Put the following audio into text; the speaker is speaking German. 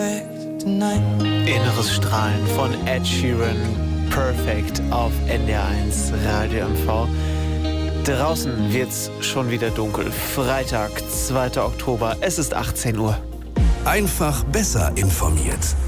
Inneres Strahlen von Ed Sheeran, Perfect auf NDR1 Radio MV. Draußen wird's schon wieder dunkel. Freitag, 2. Oktober, es ist 18 Uhr. Einfach besser informiert.